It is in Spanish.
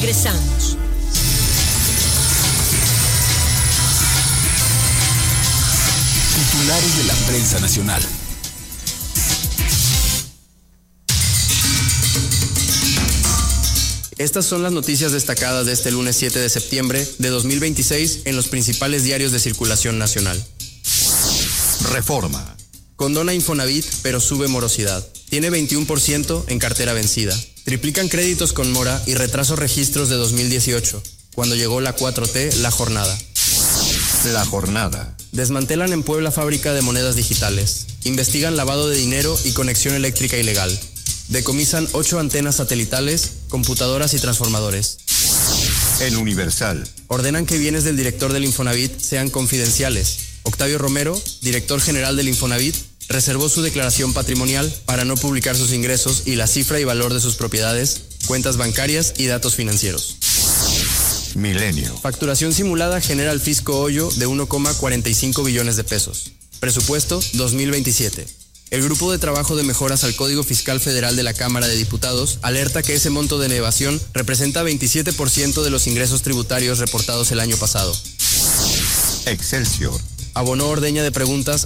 Regresamos. Titulares de la prensa nacional. Estas son las noticias destacadas de este lunes 7 de septiembre de 2026 en los principales diarios de circulación nacional. Reforma. Condona Infonavit, pero sube morosidad. Tiene 21% en cartera vencida. Triplican créditos con mora y retraso registros de 2018, cuando llegó la 4T, La Jornada. La Jornada. Desmantelan en Puebla fábrica de monedas digitales. Investigan lavado de dinero y conexión eléctrica ilegal. Decomisan 8 antenas satelitales, computadoras y transformadores. El Universal. Ordenan que bienes del director del Infonavit sean confidenciales. Octavio Romero, director general del Infonavit, reservó su declaración patrimonial para no publicar sus ingresos y la cifra y valor de sus propiedades, cuentas bancarias y datos financieros. Milenio. Facturación simulada genera al fisco hoyo de 1,45 billones de pesos. Presupuesto 2027. El Grupo de Trabajo de Mejoras al Código Fiscal Federal de la Cámara de Diputados alerta que ese monto de evasión representa 27% de los ingresos tributarios reportados el año pasado. Excelsior. Abonó ordeña de preguntas